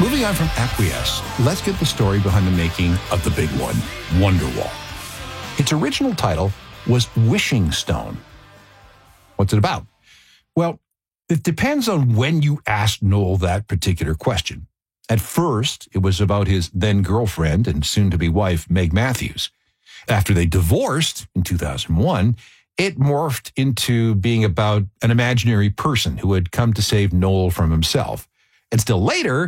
Moving on from Acquiesce, let's get the story behind the making of the big one, Wonderwall. Its original title was Wishing Stone. What's it about? Well, it depends on when you asked Noel that particular question. At first, it was about his then-girlfriend and soon-to-be wife, Meg Matthews. After they divorced in 2001, it morphed into being about an imaginary person who had come to save Noel from himself. And still later,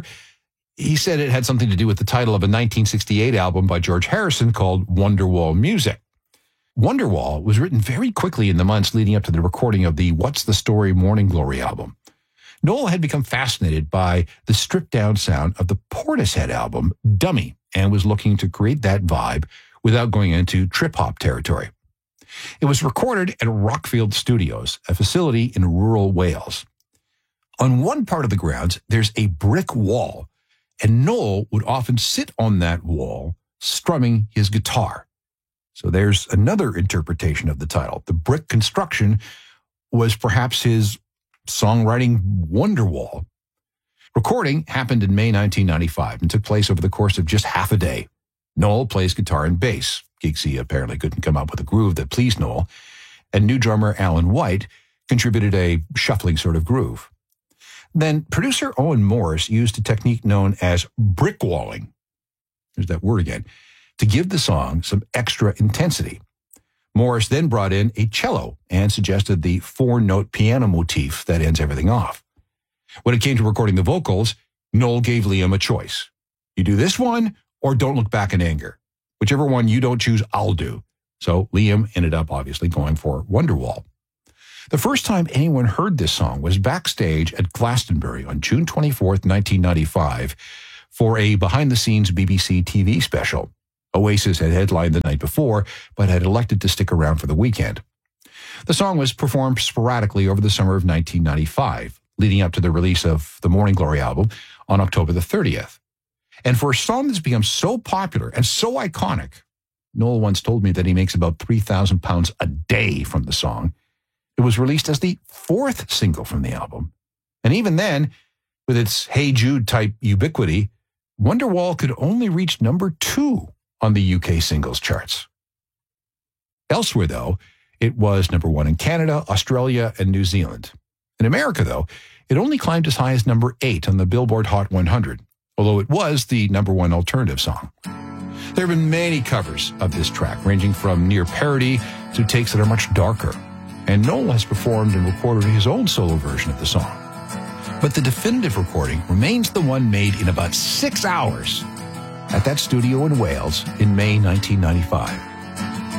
he said it had something to do with the title of a 1968 album by George Harrison called Wonderwall Music. Wonderwall was written very quickly in the months leading up to the recording of the What's the Story Morning Glory album. Noel had become fascinated by the stripped-down sound of the Portishead album, Dummy, and was looking to create that vibe without going into trip-hop territory. It was recorded at Rockfield Studios, a facility in rural Wales. On one part of the grounds, there's a brick wall, and Noel would often sit on that wall strumming his guitar. So there's another interpretation of the title. The brick construction was perhaps his songwriting Wonderwall. Recording happened in May 1995 and took place over the course of just half a day. Noel plays guitar and bass. Giggsy apparently couldn't come up with a groove that pleased Noel, and new drummer Alan White contributed a shuffling sort of groove. Then producer Owen Morris used a technique known as brickwalling. There's that word again. To give the song some extra intensity. Morris then brought in a cello and suggested the 4-note piano motif that ends everything off. When it came to recording the vocals, Noel gave Liam a choice. You do this one or Don't Look Back in Anger. Whichever one you don't choose, I'll do. So Liam ended up obviously going for Wonderwall. The first time anyone heard this song was backstage at Glastonbury on June 24th, 1995 for a behind-the-scenes BBC TV special. Oasis had headlined the night before, but had elected to stick around for the weekend. The song was performed sporadically over the summer of 1995, leading up to the release of the Morning Glory album on October the 30th. And for a song that's become so popular and so iconic, Noel once told me that he makes about £3,000 a day from the song. It was released as the 4th single from the album. And even then, with its Hey Jude-type ubiquity, Wonderwall could only reach number 2 on the UK singles charts. Elsewhere, though, it was number 1 in Canada, Australia, and New Zealand. In America, though, it only climbed as high as number 8 on the Billboard Hot 100, although it was the number 1 alternative song. There have been many covers of this track, ranging from near parody to takes that are much darker, and Noel has performed and recorded his own solo version of the song. But the definitive recording remains the one made in about 6 hours at that studio in Wales in May 1995.